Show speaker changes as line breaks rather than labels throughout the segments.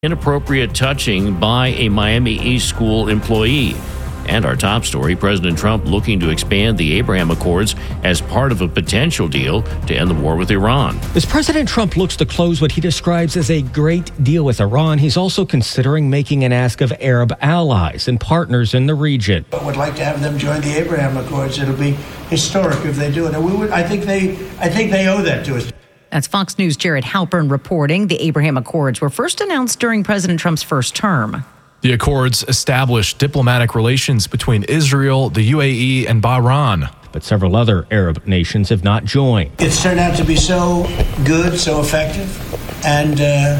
inappropriate touching by a Miami East school employee. And our top story, President Trump looking to expand the Abraham Accords as part of a potential deal to end the war with Iran.
As President Trump looks to close what he describes as a great deal with Iran, he's also considering making an ask of Arab allies and partners in the region.
I would like to have them join the Abraham Accords. It'll be historic if they do it. And I think they owe that to us.
That's Fox News' Jared Halpern reporting. The Abraham Accords were first announced during President Trump's first term.
The Accords established diplomatic relations between Israel, the UAE, and Bahrain.
But several other Arab nations have not joined.
It's turned out to be so good, so effective, and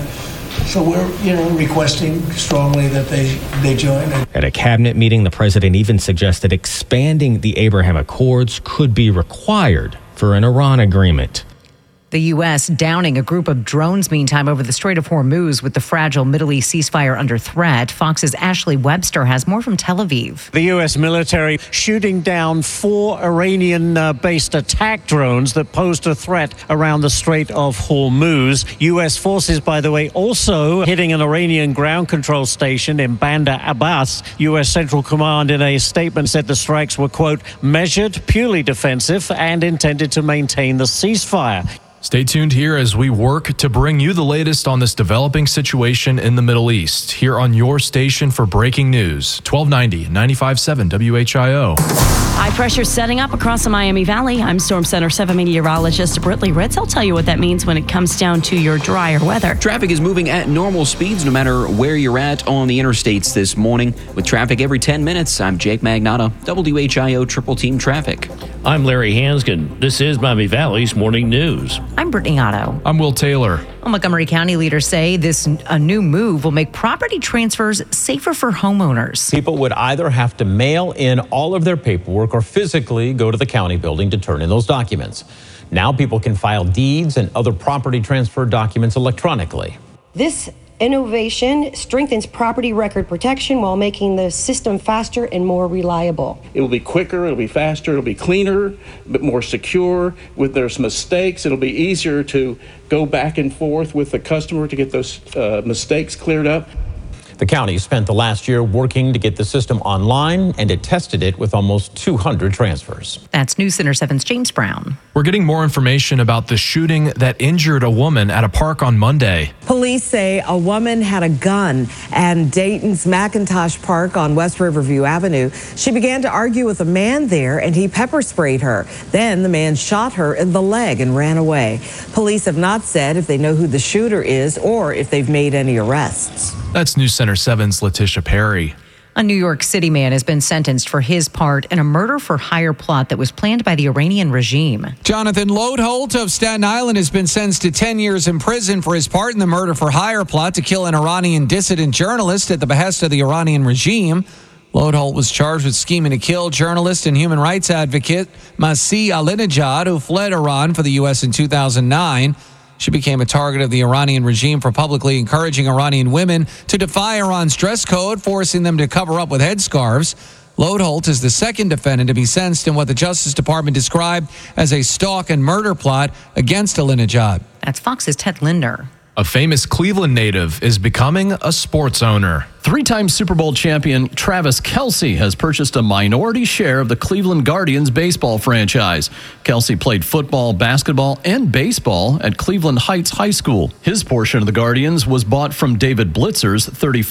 so we're requesting strongly that they join.
At a cabinet meeting, the president even suggested expanding the Abraham Accords could be required for an Iran agreement.
The U.S. downing a group of drones, meantime, over the Strait of Hormuz with the fragile Middle East ceasefire under threat. Fox's Ashley Webster has more from Tel Aviv.
The U.S. military shooting down 4 Iranian-based attack drones that posed a threat around the Strait of Hormuz. U.S. forces, by the way, also hitting an Iranian ground control station in Bandar Abbas. U.S. Central Command in a statement said the strikes were, quote, measured, purely defensive, and intended to maintain the ceasefire.
Stay tuned here as we work to bring you the latest on this developing situation in the Middle East. Here on your station for breaking news, 1290 95.7 WHIO.
High pressure setting up across the Miami Valley. I'm Storm Center 7 meteorologist Britley Ritz. I'll tell you what that means when it comes down to your drier weather.
Traffic is moving at normal speeds no matter where you're at on the interstates this morning. With traffic every 10 minutes, I'm Jake Magnotta, WHIO Triple Team Traffic.
I'm Larry Hanskin. This is Miami Valley's Morning News.
I'm Brittany Otto.
I'm Will Taylor.
Well, Montgomery County leaders say a new move will make property transfers safer for homeowners.
People would either have to mail in all of their paperwork or physically go to the county building to turn in those documents. Now people can file deeds and other property transfer documents electronically.
This innovation strengthens property record protection while making the system faster and more reliable.
It will be quicker, it'll be faster, it'll be cleaner, but more secure. If there's mistakes, it'll be easier to go back and forth with the customer to get those mistakes cleared up.
The county spent the last year working to get the system online, and it tested it with almost 200 transfers.
That's News Center 7's James Brown.
We're getting more information about the shooting that injured a woman at a park on Monday.
Police say a woman had a gun at Dayton's McIntosh Park on West Riverview Avenue. She began to argue with a man there, and he pepper sprayed her. Then the man shot her in the leg and ran away. Police have not said if they know who the shooter is or if they've made any arrests.
That's News Center 7's Letitia Perry.
A New York City man has been sentenced for his part in a murder-for-hire plot that was planned by the Iranian regime.
Jonathan Lodholt of Staten Island has been sentenced to 10 years in prison for his part in the murder-for-hire plot to kill an Iranian dissident journalist at the behest of the Iranian regime. Lodholt was charged with scheming to kill journalist and human rights advocate Masih Alinejad, who fled Iran for the U.S. in 2009. She became a target of the Iranian regime for publicly encouraging Iranian women to defy Iran's dress code, forcing them to cover up with headscarves. Lodholt is the second defendant to be sentenced in what the Justice Department described as a stalk and murder plot against Alinejad.
That's Fox's Ted Linder.
A famous Cleveland native is becoming a sports owner.
3-time Super Bowl champion Travis Kelce has purchased a minority share of the Cleveland Guardians baseball franchise. Kelce played football, basketball, and baseball at Cleveland Heights High School. His portion of the Guardians was bought from David Blitzer's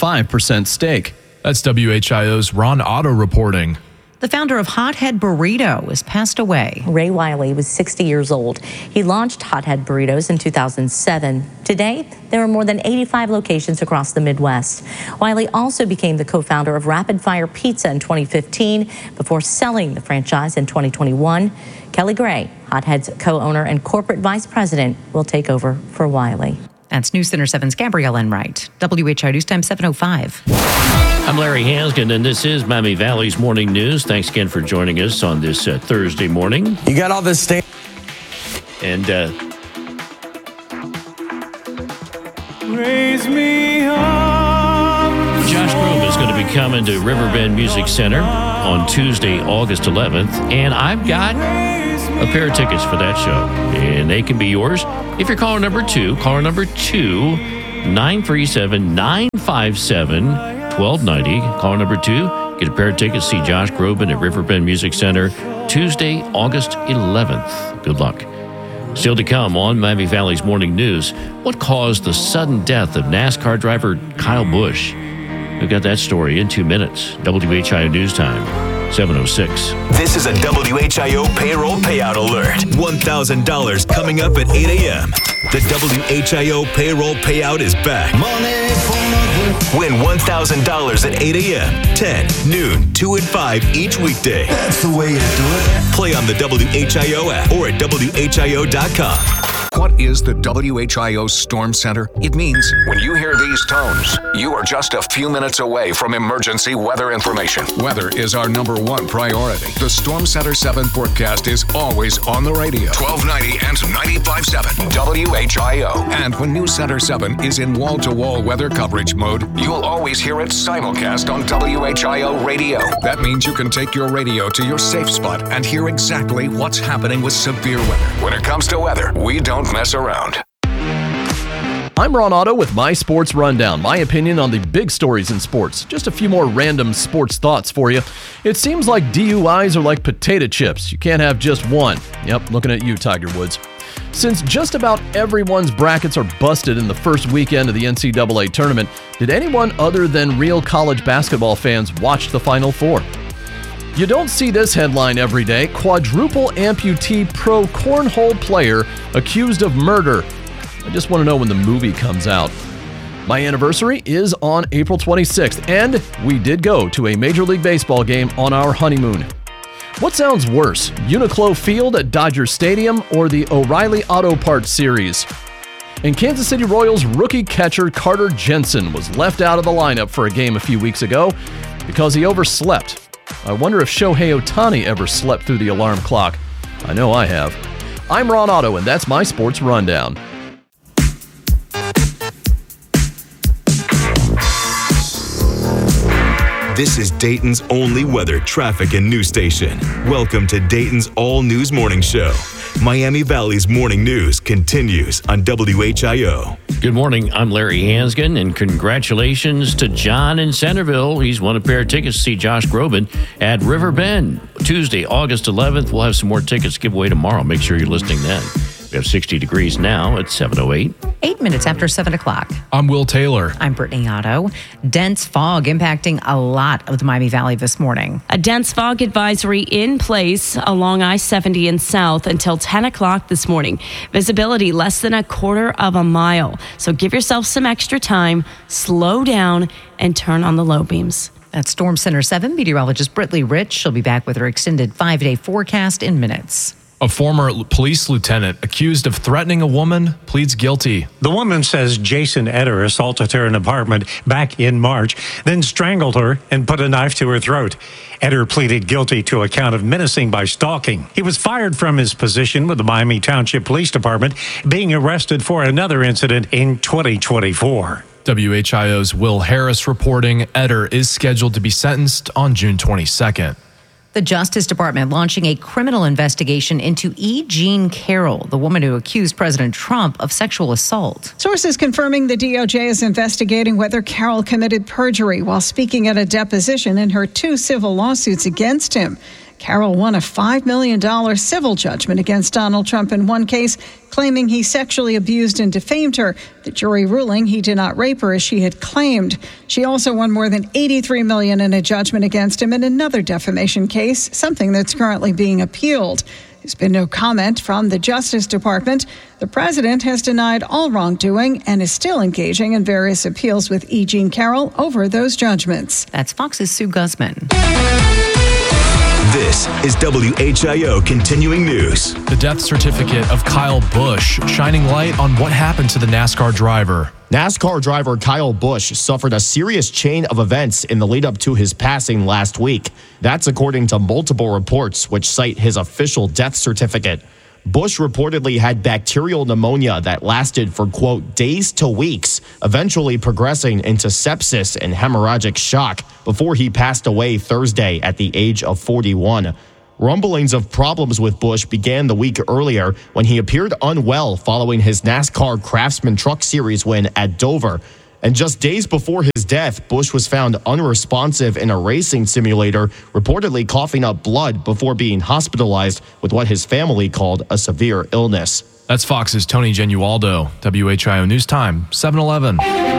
35% stake.
That's WHIO's Ron Otto reporting.
The founder of Hothead Burrito has passed away.
Ray Wiley was 60 years old. He launched Hothead Burritos in 2007. Today, there are more than 85 locations across the Midwest. Wiley also became the co-founder of Rapid Fire Pizza in 2015 before selling the franchise in 2021. Kelly Gray, Hothead's co-owner and corporate vice president, will take over for Wiley.
That's News Center 7's Gabrielle Enright. WHIO News Time 7:05.
I'm Larry Hanskin, and this is Miami Valley's Morning News. Thanks again for joining us on this Thursday morning.
You got all this state.
And
raise me up.
Josh Groom is going to be coming to Riverbend Music Center on Tuesday, August 11th, and I've got a pair of tickets for that show, and they can be yours if you're caller number two 937-957-1290. Call number 2. Get a pair of tickets. See Josh Groban at Riverbend Music Center Tuesday, August 11th. Good luck. Still to come on Miami Valley's Morning News, what caused the sudden death of NASCAR driver Kyle Busch? We've got that story in 2 minutes. WHIO News Time, 7:06.
This is a WHIO payroll payout alert. $1,000 coming up at 8 a.m. The WHIO payroll payout is back. Win $1,000 at 8 a.m., 10, noon, 2 and 5 each weekday. That's the way to do it. Play on the WHIO app or at WHIO.com.
What is the WHIO Storm Center? It means when you hear these tones, you are just a few minutes away from emergency weather information. Weather is our #1 priority. The Storm Center 7 forecast is always on the radio. 1290 and 95.7 WHIO. And when News Center 7 is in wall-to-wall weather coverage mode, you'll always hear it simulcast on WHIO radio. That means you can take your radio to your safe spot and hear exactly what's happening with severe weather. When it comes to weather, we don't mess around.
I'm Ron Otto with My Sports Rundown, my opinion on the big stories in sports. Just a few more random sports thoughts for you. It seems like DUIs are like potato chips. You can't have just one. Yep, looking at you, Tiger Woods. Since just about everyone's brackets are busted in the first weekend of the NCAA tournament, did anyone other than real college basketball fans watch the Final Four? You don't see this headline every day. Quadruple amputee pro cornhole player accused of murder. I just want to know when the movie comes out. My anniversary is on April 26th, and we did go to a Major League Baseball game on our honeymoon. What sounds worse, Uniqlo Field at Dodger Stadium or the O'Reilly Auto Parts Series? And Kansas City Royals rookie catcher Carter Jensen was left out of the lineup for a game a few weeks ago because he overslept. I wonder if Shohei Ohtani ever slept through the alarm clock. I know I have. I'm Ron Otto, and that's my Sports Rundown.
This is Dayton's only weather, traffic, and news station. Welcome to Dayton's All News Morning Show. Miami Valley's morning news continues on WHIO.
Good morning. I'm Larry Hansgen, and congratulations to John in Centerville. He's won a pair of tickets to see Josh Groban at Riverbend Tuesday, August 11th. We'll have some more tickets to give away tomorrow. Make sure you're listening then. We have 60 degrees now at 7:08.
8 minutes after 7 o'clock.
I'm Will Taylor.
I'm Brittany Otto. Dense fog impacting a lot of the Miami Valley this morning.
A dense fog advisory in place along I-70 and south until 10 o'clock this morning. Visibility less than a quarter of a mile. So give yourself some extra time, slow down, and turn on the low beams.
That's Storm Center 7 meteorologist Brittany Rich. She'll be back with her extended 5-day forecast in minutes.
A former police lieutenant accused of threatening a woman pleads guilty.
The woman says Jason Eder assaulted her in an apartment back in March, then strangled her and put a knife to her throat. Eder pleaded guilty to a count of menacing by stalking. He was fired from his position with the Miami Township Police Department, being arrested for another incident in 2024.
WHIO's Will Harris reporting Eder is scheduled to be sentenced on June 22nd.
The Justice Department launching a criminal investigation into E. Jean Carroll, the woman who accused President Trump of sexual assault.
Sources confirming the DOJ is investigating whether Carroll committed perjury while speaking at a deposition in her 2 civil lawsuits against him. Carroll won a $5 million civil judgment against Donald Trump in one case, claiming he sexually abused and defamed her. The jury ruling he did not rape her as she had claimed. She also won more than $83 million in a judgment against him in another defamation case, something that's currently being appealed. There's been no comment from the Justice Department. The president has denied all wrongdoing and is still engaging in various appeals with E. Jean Carroll over those judgments.
That's Fox's Sue Guzman.
This is WHIO Continuing News.
The death certificate of Kyle Busch shining light on what happened to the NASCAR driver.
NASCAR driver Kyle Busch suffered a serious chain of events in the lead up to his passing last week. That's according to multiple reports which cite his official death certificate. Busch reportedly had bacterial pneumonia that lasted for, quote, days to weeks, eventually progressing into sepsis and hemorrhagic shock before he passed away Thursday at the age of 41. Rumblings of problems with Busch began the week earlier when he appeared unwell following his NASCAR Craftsman Truck Series win at Dover. And just days before his death, Busch was found unresponsive in a racing simulator, reportedly coughing up blood before being hospitalized with what his family called a severe illness.
That's Fox's Tony Genualdo. WHIO News Time, 7:11.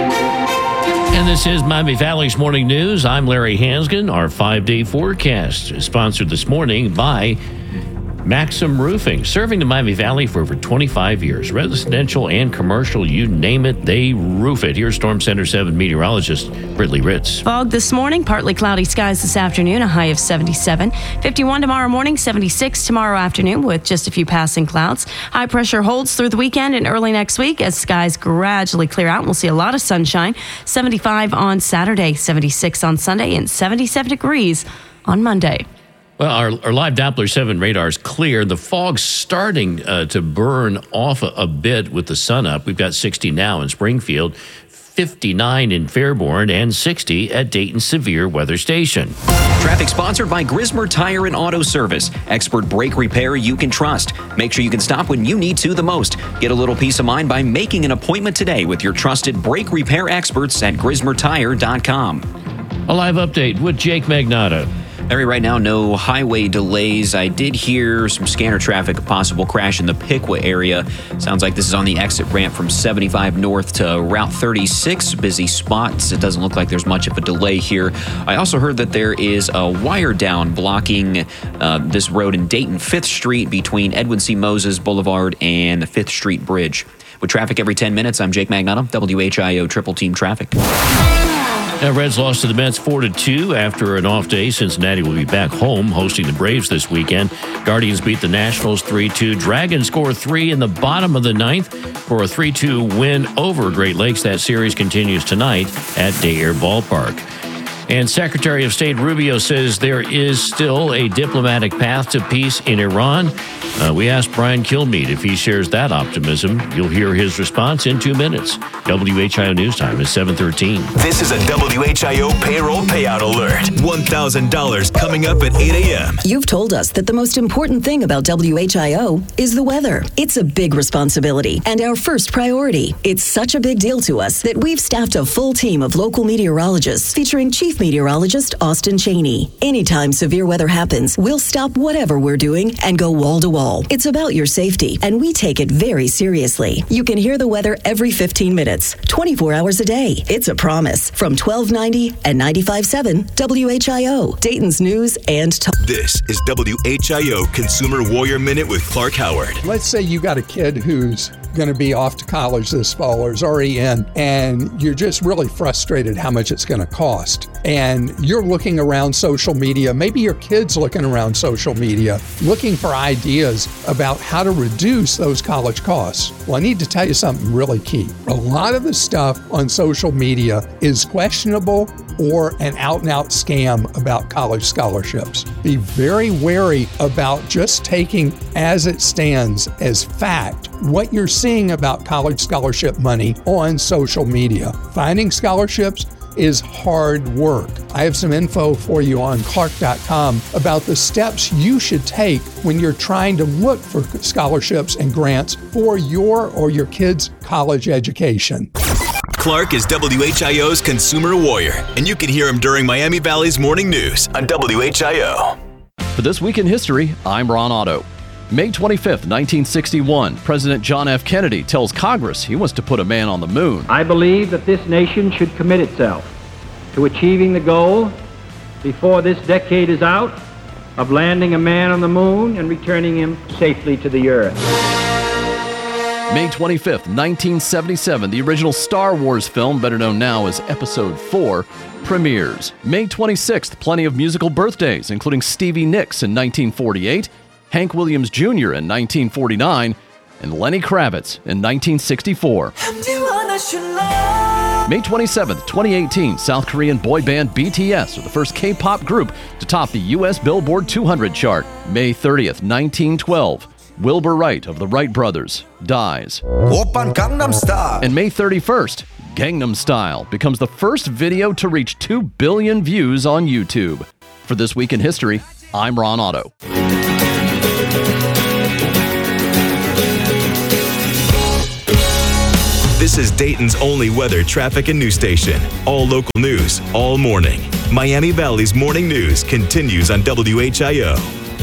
And this is Miami Valley's Morning News. I'm Larry Hansgen. Our 5-day forecast is sponsored this morning by Maxim Roofing, serving the Miami Valley for over 25 years. Residential and commercial, you name it, they roof it. Here's Storm Center 7 meteorologist Brittany Ritz.
Fog this morning, partly cloudy skies this afternoon, a high of 77. 51 tomorrow morning, 76 tomorrow afternoon with just a few passing clouds. High pressure holds through the weekend and early next week as skies gradually clear out. We'll see a lot of sunshine. 75 on Saturday, 76 on Sunday, and 77 degrees on Monday.
Well, our live Doppler 7 radar is clear. The fog's starting to burn off a bit with the sun up. We've got 60 now in Springfield, 59 in Fairborn, and 60 at Dayton Severe Weather Station.
Traffic sponsored by Grismer Tire and Auto Service. Expert brake repair you can trust. Make sure you can stop when you need to the most. Get a little peace of mind by making an appointment today with your trusted brake repair experts at GrismerTire.com.
A live update with Jake Magnotta.
Larry, right now, no highway delays. I did hear some scanner traffic, a possible crash in the Piqua area. Sounds like this is on the exit ramp from 75 north to Route 36. Busy spots. It doesn't look like there's much of a delay here. I also heard that there is a wire down blocking this road in Dayton, 5th Street between Edwin C. Moses Boulevard and the 5th Street Bridge. With traffic every 10 minutes, I'm Jake Magnotta, WHIO Triple Team Traffic.
Now, Reds lost to the Mets 4-2 after an off day. Cincinnati will be back home hosting the Braves this weekend. Guardians beat the Nationals 3-2. Dragons score 3 in the bottom of the 9th for a 3-2 win over Great Lakes. That series continues tonight at Day Air Ballpark. And Secretary of State Rubio says there is still a diplomatic path to peace in Iran. We asked Brian Kilmeade if he shares that optimism. You'll hear his response in 2 minutes. WHIO News Time is 7:13.
This is a WHIO payroll payout alert. $1,000 coming up at 8 a.m.
You've told us that the most important thing about WHIO is the weather. It's a big responsibility and our first priority. It's such a big deal to us that we've staffed a full team of local meteorologists featuring Chief Meteorologist Austin Cheney. Anytime severe weather happens, we'll stop whatever we're doing and go wall to wall. It's about your safety, and we take it very seriously. You can hear the weather every 15 minutes, 24 hours a day. It's a promise from 1290 and 95.7 WHIO, Dayton's News and Talk.
This is WHIO Consumer Warrior Minute with Clark Howard.
Let's say you got a kid who's going to be off to college this fall or is already in, and you're just really frustrated how much it's going to cost. And you're looking around social media, maybe your kid's looking around social media, looking for ideas about how to reduce those college costs. Well, I need to tell you something really key. A lot of the stuff on social media is questionable or an out-and-out scam about college scholarships. Be very wary about just taking as it stands as fact what you're seeing about college scholarship money on social media. Finding scholarships is hard work. I have some info for you on Clark.com about the steps you should take when you're trying to look for scholarships and grants for your or your kid's college education.
Clark is WHIO's Consumer Warrior, and you can hear him during Miami Valley's Morning News on WHIO.
For This Week in History, I'm Ron Otto. May 25th, 1961, President John F. Kennedy tells Congress he wants to put a man on the moon.
I believe that this nation should commit itself to achieving the goal before this decade is out of landing a man on the moon and returning him safely to the earth.
May 25th, 1977, the original Star Wars film, better known now as Episode 4, premieres. May 26th, plenty of musical birthdays, including Stevie Nicks in 1948, Hank Williams Jr. in 1949, and Lenny Kravitz in 1964. May 27th, 2018, South Korean boy band BTS are the first K-pop group to top the U.S. Billboard 200 chart. May 30th, 1912, Wilbur Wright of the Wright Brothers dies. And May 31st, Gangnam Style becomes the first video to reach 2 billion views on YouTube. For This Week in History, I'm Ron Otto.
This is Dayton's only weather, traffic, and news station. All local news, all morning. Miami Valley's Morning News continues on WHIO.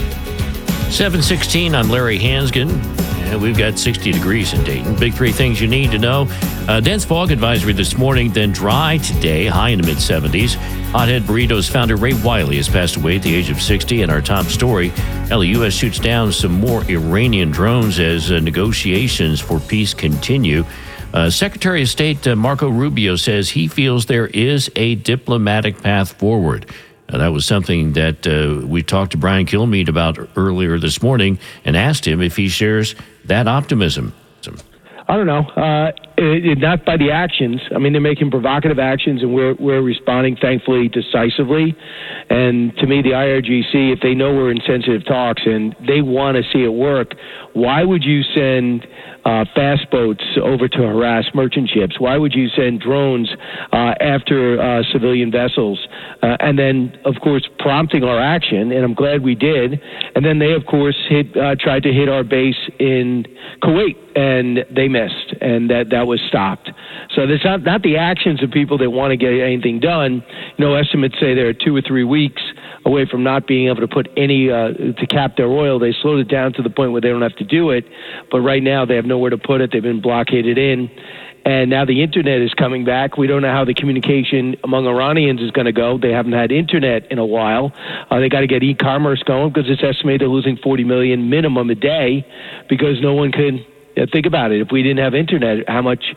7:16 on Larry Hansgen. And we've got 60 degrees in Dayton. Big three things you need to know. Dense fog advisory this morning, then dry today, high in the mid-70s. Hothead Burritos founder Ray Wiley has passed away at the age of 60. And our top story, the U.S. shoots down some more Iranian drones as negotiations for peace continue. Secretary of State Marco Rubio says he feels there is a diplomatic path forward. That was something that we talked to Brian Kilmeade about earlier this morning and asked him if he shares that optimism.
I don't know. Not by the actions. I mean, they're making provocative actions, and we're responding, thankfully, decisively. And to me, the IRGC, if they know we're in sensitive talks and they want to see it work, why would you send fast boats over to harass merchant ships? Why would you send drones after civilian vessels? And then, of course, prompting our action, and I'm glad we did. And then they, of course, tried to hit our base in Kuwait, and they missed, and that was stopped. So there's not the actions of people that want to get anything done. Estimates say they're 2 or 3 weeks away from not being able to put any to cap their oil. They slowed it down to the point where they don't have to do it, but right now they have nowhere to put it. They've been blockaded in, and now the internet is coming back. We don't know how the communication among Iranians is going to go. They haven't had internet in a while. They got to get e-commerce going because it's estimated they're losing 40 million minimum a day because no one can. Think about it. If we didn't have internet, how much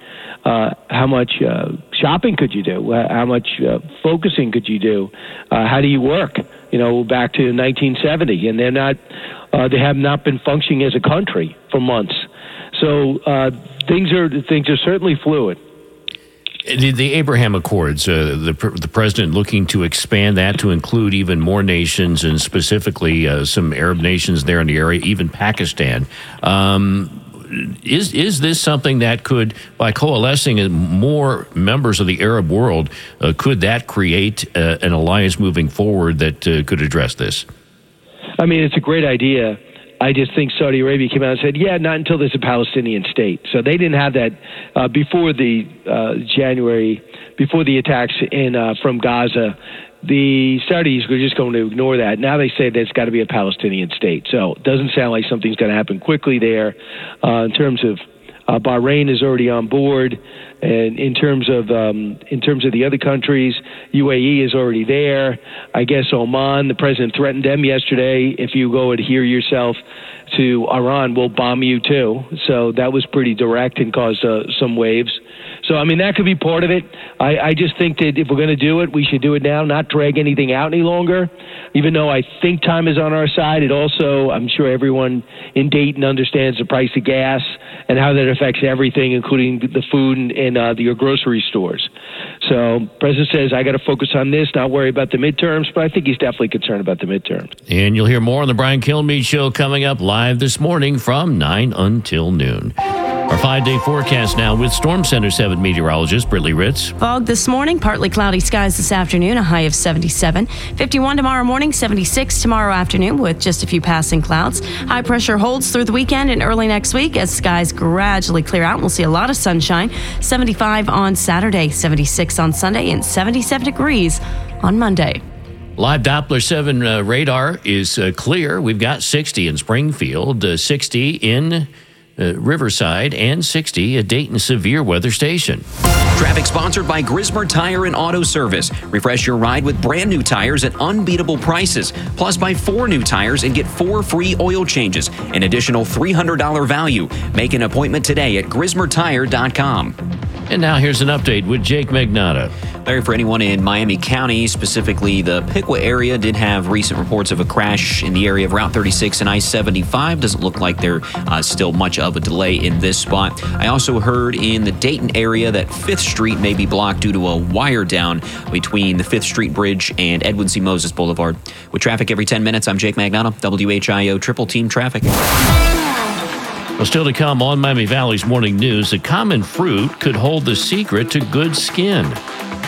shopping could you do? How much focusing could you do? How do you work? Back to 1970, and they have not been functioning as a country for months. So things are certainly fluid.
The Abraham Accords, the president looking to expand that to include even more nations, and specifically some Arab nations there in the area, even Pakistan. Is this something that could, by coalescing more members of the Arab world, could that create an alliance moving forward that could address this?
I mean, it's a great idea. I just think Saudi Arabia came out and said, yeah, not until there's a Palestinian state. So they didn't have that before the before the attacks from Gaza. The Saudis were just going to ignore that. Now they say there's got to be a Palestinian state. So it doesn't sound like something's going to happen quickly there. In terms of Bahrain is already on board, and in terms of the other countries, UAE is already there. I guess Oman, the president threatened them yesterday. If you go adhere yourself to Iran, we'll bomb you too. So that was pretty direct and caused some waves. So, I mean, that could be part of it. I just think that if we're going to do it, we should do it now, not drag anything out any longer. Even though I think time is on our side, it also, I'm sure everyone in Dayton understands the price of gas and how that affects everything, including the food and your grocery stores. So, President says, I got to focus on this, not worry about the midterms, but I think he's definitely concerned about the midterms.
And you'll hear more on the Brian Kilmeade Show coming up live this morning from 9 until noon. Our 5-day forecast now with Storm Center 7 meteorologist Brittany Ritz.
Fog this morning, partly cloudy skies this afternoon, a high of 77. 51 tomorrow morning, 76 tomorrow afternoon with just a few passing clouds. High pressure holds through the weekend and early next week as skies gradually clear out. We'll see a lot of sunshine. 75 on Saturday, 76 on Sunday, and 77 degrees on Monday.
Live Doppler 7 radar is clear. We've got 60 in Springfield, 60 in Riverside, and 60 at Dayton Severe Weather Station.
Traffic sponsored by Grismer Tire and Auto Service. Refresh your ride with brand new tires at unbeatable prices. Plus, buy 4 new tires and get 4 free oil changes. An additional $300 value. Make an appointment today at GrismerTire.com.
And now here's an update with Jake Magnotta.
Larry, for anyone in Miami County, specifically the Piqua area, did have recent reports of a crash in the area of Route 36 and I-75. Doesn't look like there's still much of a delay in this spot. I also heard in the Dayton area that 5th Street may be blocked due to a wire down between the 5th Street Bridge and Edwin C. Moses Boulevard. With traffic every 10 minutes, I'm Jake Magnotta, WHIO Triple Team Traffic.
Well, still to come on Miami Valley's Morning News, a common fruit could hold the secret to good skin.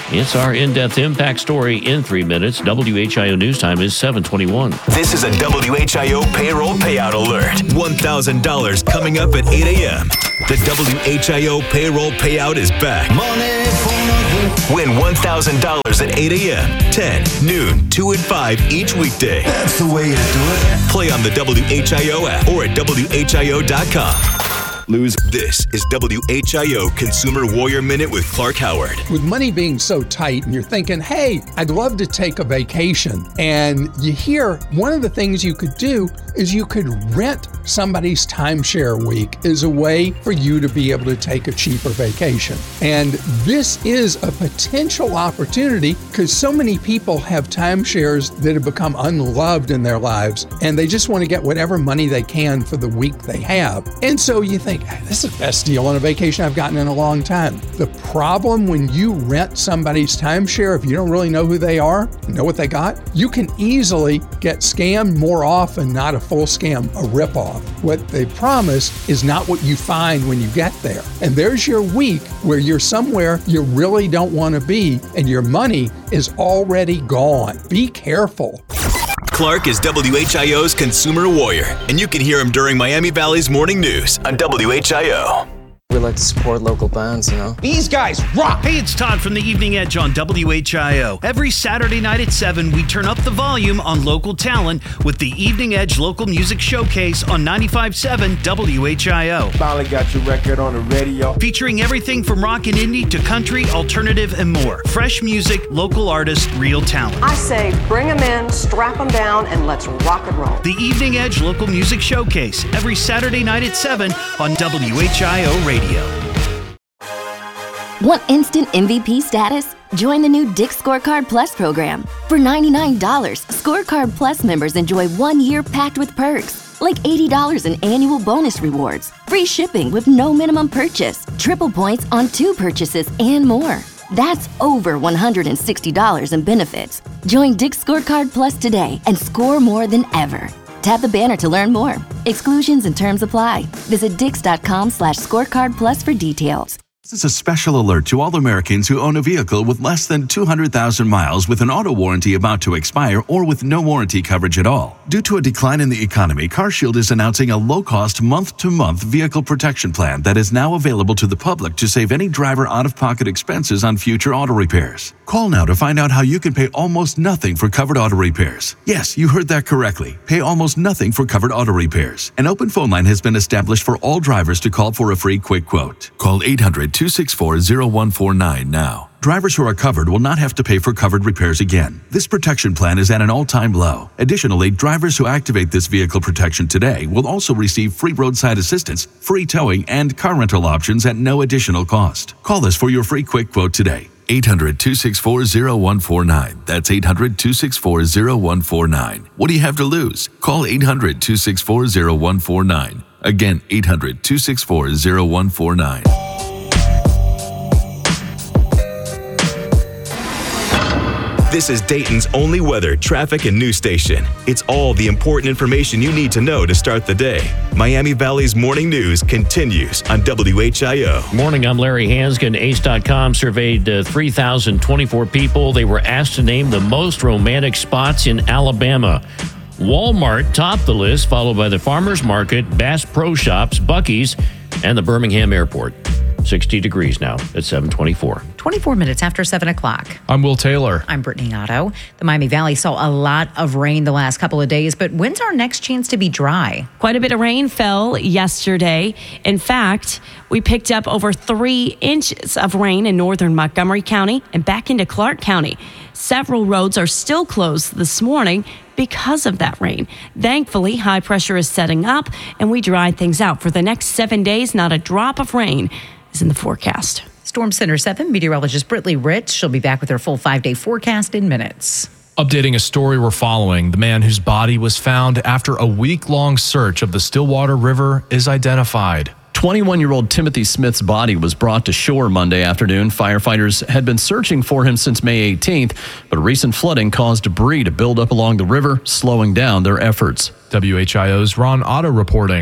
It's our in-depth impact story in 3 minutes. WHIO News Time is 7:21.
This is a WHIO payroll payout alert. $1,000 coming up at 8 a.m. The WHIO payroll payout is back. Win $1,000 at 8 a.m., 10, noon, 2, and 5 each weekday. That's the way to do it. Play on the WHIO app or at WHIO.com. Lose. This is WHIO Consumer Warrior Minute with Clark Howard.
With money being so tight and you're thinking, hey, I'd love to take a vacation. And you hear one of the things you could do is you could rent somebody's timeshare week as a way for you to be able to take a cheaper vacation. And this is a potential opportunity because so many people have timeshares that have become unloved in their lives and they just want to get whatever money they can for the week they have. And so you think, this is the best deal on a vacation I've gotten in a long time. The problem when you rent somebody's timeshare, if you don't really know who they are, know what they got, you can easily get scammed more often, not a full scam, a ripoff. What they promise is not what you find when you get there. And there's your week where you're somewhere you really don't want to be and your money is already gone. Be careful.
Clark is WHIO's Consumer Warrior, and you can hear him during Miami Valley's Morning News on WHIO.
We like to support local bands, you know.
These guys rock! Hey, it's Todd from the Evening Edge on WHIO. Every Saturday night at 7, we turn up the volume on local talent with the Evening Edge Local Music Showcase on 95.7 WHIO.
Finally got your record on the radio.
Featuring everything from rock and indie to country, alternative, and more. Fresh music, local artists, real talent.
I say bring them in, strap them down, and let's rock and roll.
The Evening Edge Local Music Showcase, every Saturday night at 7 on WHIO Radio.
Want instant MVP status? Join the new Dick's Scorecard Plus program. For $99, Scorecard Plus members enjoy 1 year packed with perks, like $80 in annual bonus rewards, free shipping with no minimum purchase, triple points on 2 purchases, and more. That's over $160 in benefits. Join Dick's Scorecard Plus today and score more than ever. Tap the banner to learn more. Exclusions and terms apply. Visit dix.com/scorecardplus for details.
This is a special alert to all Americans who own a vehicle with less than 200,000 miles with an auto warranty about to expire or with no warranty coverage at all. Due to a decline in the economy, CarShield is announcing a low-cost month-to-month vehicle protection plan that is now available to the public to save any driver out-of-pocket expenses on future auto repairs. Call now to find out how you can pay almost nothing for covered auto repairs. Yes, you heard that correctly. Pay almost nothing for covered auto repairs. An open phone line has been established for all drivers to call for a free quick quote. Call 800-264-0149 now. Drivers who are covered will not have to pay for covered repairs again. This protection plan is at an all-time low. Additionally, drivers who activate this vehicle protection today will also receive free roadside assistance, free towing, and car rental options at no additional cost. Call us for your free quick quote today. 800-264-0149. That's 800-264-0149. What do you have to lose? Call 800-264-0149. Again, 800-264-0149.
This is Dayton's only weather, traffic, and news station. It's all the important information you need to know to start the day. Miami Valley's Morning News continues on WHIO.
Morning, I'm Larry Hanskin. Ace.com surveyed 3,024 people. They were asked to name the most romantic spots in Alabama. Walmart topped the list, followed by the Farmers Market, Bass Pro Shops, Buc-ee's, and the Birmingham Airport. 60 degrees now at 7:24.
24 minutes after 7 o'clock.
I'm Will Taylor.
I'm Brittany Otto. The Miami Valley saw a lot of rain the last couple of days, but when's our next chance to be dry?
Quite a bit of rain fell yesterday. In fact, we picked up over 3 inches of rain in northern Montgomery County and back into Clark County. Several roads are still closed this morning because of that rain. Thankfully, high pressure is setting up and we dried things out. For the next 7 days, not a drop of rain is in the forecast.
Storm Center 7 meteorologist Brittany Ritz. She'll be back with her full 5-day forecast in minutes.
Updating a story we're following, the man whose body was found after a week-long search of the Stillwater River is identified.
21-year-old Timothy Smith's body was brought to shore Monday afternoon. Firefighters had been searching for him since May 18th, but recent flooding caused debris to build up along the river, slowing down their efforts.
WHIO's Ron Otto reporting.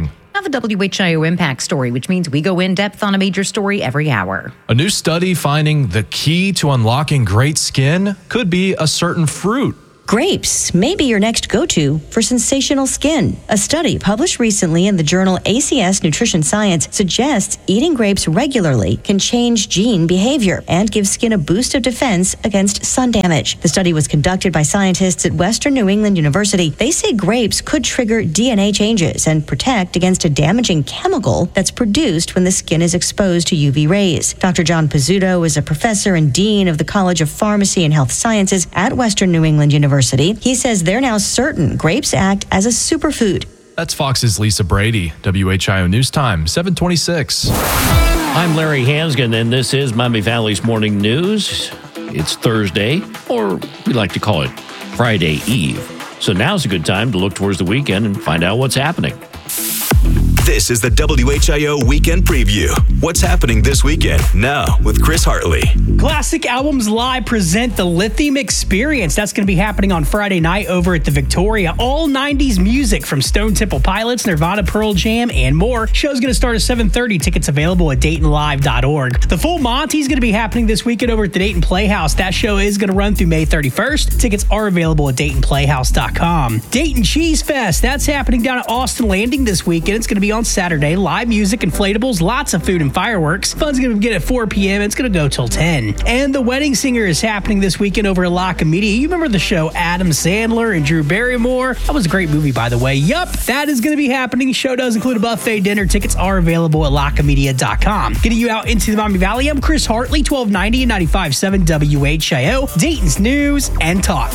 have a WHIO Impact story, which means we go in depth on a major story every hour.
A new study finding the key to unlocking great skin could be a certain fruit.
Grapes may be your next go-to for sensational skin. A study published recently in the journal ACS Nutrition Science suggests eating grapes regularly can change gene behavior and give skin a boost of defense against sun damage. The study was conducted by scientists at Western New England University. They say grapes could trigger DNA changes and protect against a damaging chemical that's produced when the skin is exposed to UV rays. Dr. John Pizzuto is a professor and dean of the College of Pharmacy and Health Sciences at Western New England University. He says they're now certain grapes act as a superfood.
That's Fox's Lisa Brady. WHIO News Time, 7:26.
I'm Larry Hansgen, and this is Miami Valley's Morning News. It's Thursday, or we like to call it Friday Eve. So now's a good time to look towards the weekend and find out what's happening.
This is the WHIO Weekend Preview. What's happening this weekend? Now with Chris Hartley.
Classic Albums Live present the Lithium Experience. That's going to be happening on Friday night over at the Victoria. All 90s music from Stone Temple Pilots, Nirvana, Pearl Jam, and more. Show's going to start at 7:30. Tickets available at DaytonLive.org. The Full Monty is going to be happening this weekend over at the Dayton Playhouse. That show is going to run through May 31st. Tickets are available at DaytonPlayhouse.com. Dayton Cheese Fest. That's happening down at Austin Landing this weekend. It's going to be on Saturday. Live music, inflatables, lots of food and fireworks. Fun's going to begin at 4 p.m. It's going to go till 10. And The Wedding Singer is happening this weekend over at La Comedia. You remember the show Adam Sandler and Drew Barrymore? That was a great movie, by the way. Yup, that is going to be happening. The show does include a buffet dinner. Tickets are available at LaComedia.com. Getting you out into the Miami Valley, I'm Chris Hartley, 1290 and 95.7 WHIO, Dayton's News and Talk.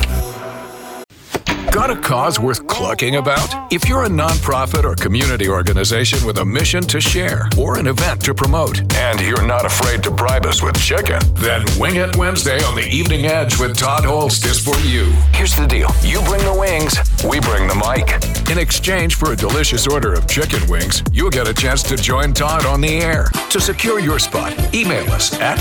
Got a cause worth clucking about? If you're a nonprofit or community organization with a mission to share or an event to promote, and you're not afraid to bribe us with chicken, then Wing It Wednesday on the Evening Edge with Todd Holst is for you. Here's the deal. You bring the wings, we bring the mic. In exchange for a delicious order of chicken wings, you'll get a chance to join Todd on the air. To secure your spot, email us at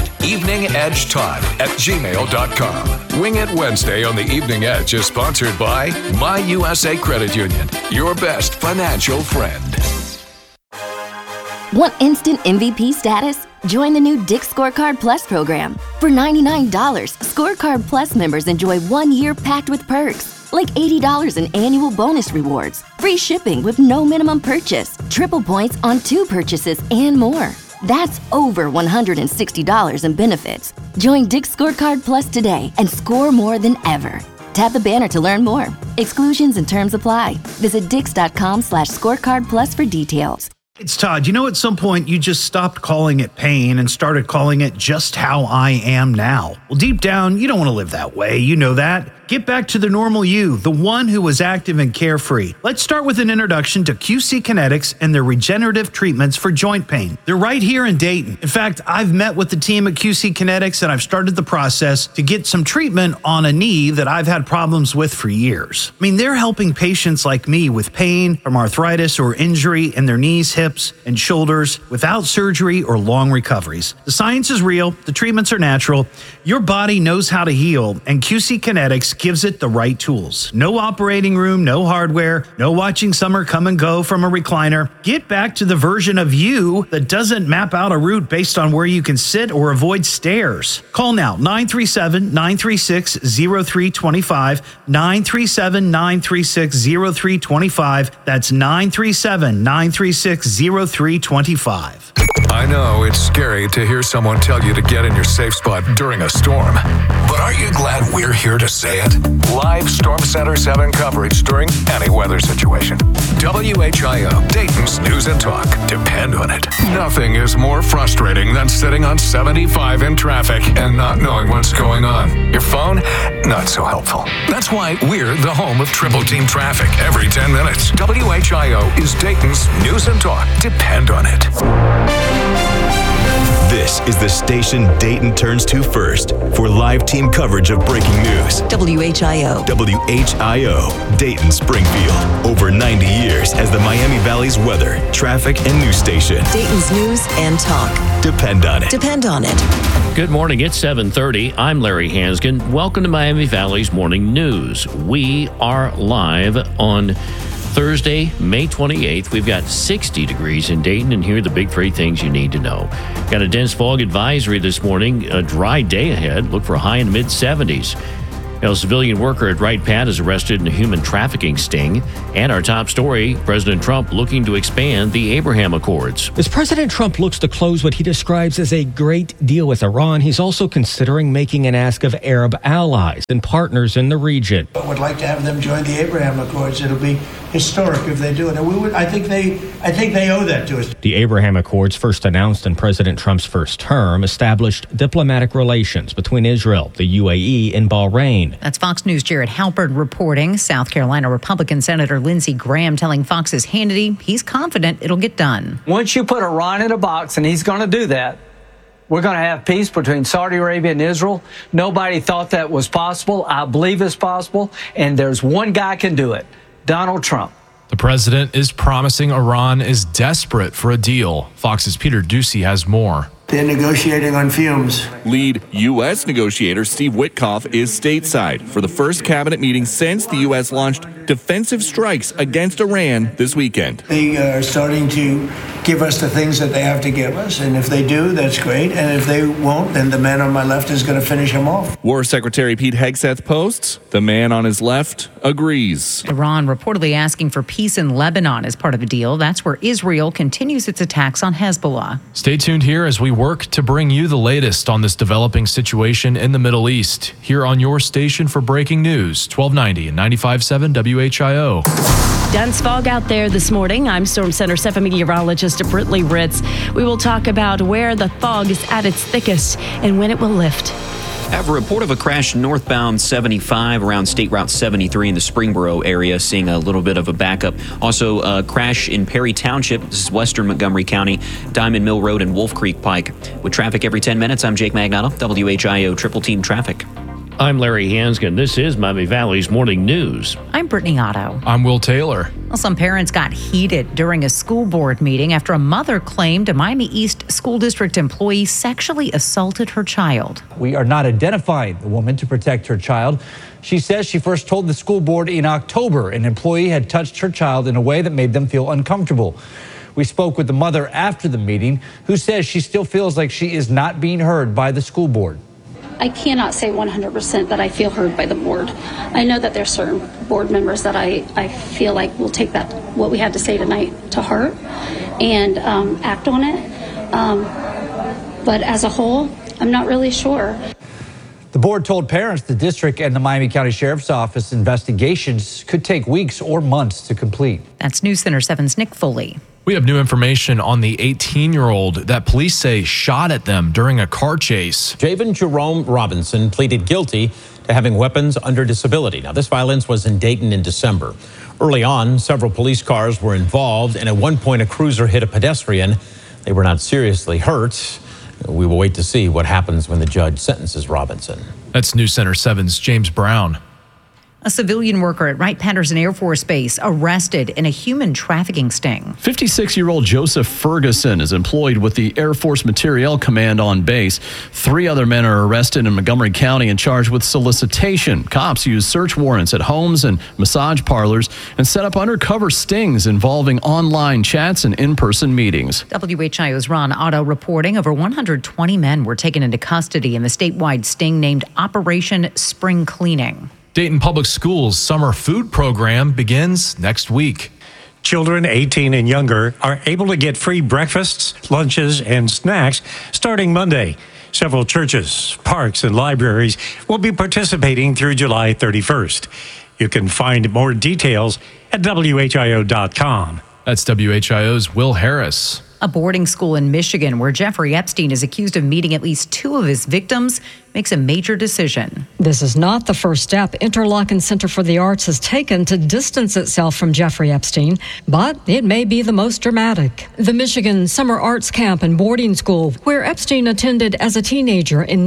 eveningedgetodd@gmail.com. Wing It Wednesday on the Evening Edge is sponsored by My USA Credit Union, your best financial friend.
Want instant MVP status? Join the new Dick's Scorecard Plus program. For $99, Scorecard Plus members enjoy 1 year packed with perks, like $80 in annual bonus rewards, free shipping with no minimum purchase, triple points on 2 purchases, and more. That's over $160 in benefits. Join Dick's Scorecard Plus today and score more than ever. Tap the banner to learn more. Exclusions and terms apply. Visit Dix.com/scorecard plus for details.
It's Todd. You know, at some point, you just stopped calling it pain and started calling it just how I am now. Well, deep down, you don't want to live that way. You know that. Get back to the normal you, the one who was active and carefree. Let's start with an introduction to QC Kinetics and their regenerative treatments for joint pain. They're right here in Dayton. In fact, I've met with the team at QC Kinetics and I've started the process to get some treatment on a knee that I've had problems with for years. I mean, they're helping patients like me with pain from arthritis or injury in their knees, hips, and shoulders without surgery or long recoveries. The science is real. The treatments are natural. Your body knows how to heal, and QC Kinetics gives it the right tools. No operating room, no hardware, no watching summer come and go from a recliner. Get back to the version of you that doesn't map out a route based on where you can sit or avoid stairs. Call now, 937-936-0325, 937-936-0325. That's 937-936-0325.
I know it's scary to hear someone tell you to get in your safe spot during a storm. But aren't you glad we're here to say it? Live Storm Center 7 coverage during any weather situation. WHIO, Dayton's News and Talk. Depend on it. Nothing is more frustrating than sitting on 75 in traffic and not knowing what's going on. Your phone, not so helpful. That's why we're the home of Triple Team Traffic every 10 minutes. WHIO is Dayton's News and Talk. Depend on it.
This is the station Dayton turns to first for live team coverage of breaking news.
WHIO.
WHIO, Dayton Springfield. Over 90 years as the Miami Valley's weather, traffic, and news station.
Dayton's News and Talk.
Depend on it.
Depend on it.
Good morning. It's 7:30. I'm Larry Hansgen. Welcome to Miami Valley's Morning News. We are live on Thursday, May 28th, we've got 60 degrees in Dayton, and here are the big three things you need to know. Got a dense fog advisory this morning, a dry day ahead. Look for a high in the mid-70s. A civilian worker at Wright Pat is arrested in a human trafficking sting. And our top story, President Trump looking to expand the Abraham Accords.
As President Trump looks to close what he describes as a great deal with Iran, he's also considering making an ask of Arab allies and partners in the region.
I would like to have them join the Abraham Accords. It'll be historic if they do it. And I think they owe that to us.
The Abraham Accords, first announced in President Trump's first term, established diplomatic relations between Israel, the UAE, and Bahrain.
That's Fox News' Jared Halpern reporting. South Carolina Republican Senator Lindsey Graham telling Fox's Hannity he's confident it'll get done.
Once you put Iran in a box, and he's going to do that, we're going to have peace between Saudi Arabia and Israel. Nobody thought that was possible. I believe it's possible. And there's one guy can do it, Donald Trump.
The president is promising Iran is desperate for a deal. Fox's Peter Ducey has more.
They're negotiating on fumes.
Lead U.S. negotiator Steve Witkoff is stateside for the first cabinet meeting since the U.S. launched defensive strikes against Iran this weekend.
They are starting to give us the things that they have to give us, and if they do, that's great. And if they won't, then the man on my left is going to finish them off.
War Secretary Pete Hegseth posts, the man on his left agrees.
Iran reportedly asking for peace in Lebanon as part of a deal. That's where Israel continues its attacks on Hezbollah.
Stay tuned here as we work to bring you the latest on this developing situation in the Middle East. Here on your station for breaking news, 1290 and 95.7 WHIO.
Dense fog out there this morning. I'm Storm Center 7 meteorologist Britley Ritz. We will talk about where the fog is at its thickest and when it will lift.
I have a report of a crash northbound 75 around State Route 73 in the Springboro area, seeing a little bit of a backup. Also, a crash in Perry Township. This is western Montgomery County, Diamond Mill Road and Wolf Creek Pike. With traffic every 10 minutes, I'm Jake Magnato, WHIO Triple Team Traffic.
I'm Larry Hanskin. This is Miami Valley's Morning News.
I'm Brittany Otto.
I'm Will Taylor.
Well, some parents got heated during a school board meeting after a mother claimed a Miami East School District employee sexually assaulted her child.
We are not identifying the woman to protect her child. She says she first told the school board in October an employee had touched her child in a way that made them feel uncomfortable. We spoke with the mother after the meeting, who says she still feels like she is not being heard by the school board.
I cannot say 100% that I feel heard by the board. I know that there's certain board members that I feel like will take that, what we had to say tonight, to heart and act on it. But as a whole, I'm not really sure.
The board told parents the district and the Miami County Sheriff's Office investigations could take weeks or months to complete.
That's News Center 7's Nick Foley.
We have new information on the 18-year-old that police say shot at them during a car chase.
Javen Jerome Robinson pleaded guilty to having weapons under disability. Now, this violence was in Dayton in December. Early on, several police cars were involved, and at one point, a cruiser hit a pedestrian. They were not seriously hurt. We will wait to see what happens when the judge sentences Robinson.
That's News Center 7's James Brown.
A civilian worker at Wright-Patterson Air Force Base arrested in a human trafficking sting.
56-year-old Joseph Ferguson is employed with the Air Force Materiel Command on base. 3 other men are arrested in Montgomery County and charged with solicitation. Cops used search warrants at homes and massage parlors and set up undercover stings involving online chats and in-person meetings.
WHIO's Ron Otto reporting over 120 men were taken into custody in the statewide sting named Operation Spring Cleaning.
Dayton Public Schools' summer food program begins next week.
Children 18 and younger are able to get free breakfasts, lunches, and snacks starting Monday. Several churches, parks, and libraries will be participating through July 31st. You can find more details at WHIO.com.
That's WHIO's Will Harris.
A boarding school in Michigan where Jeffrey Epstein is accused of meeting at least 2 of his victims makes a major decision.
This is not the first step Interlochen Center for the Arts has taken to distance itself from Jeffrey Epstein, but it may be the most dramatic. The Michigan Summer Arts Camp and Boarding School, where Epstein attended as a teenager in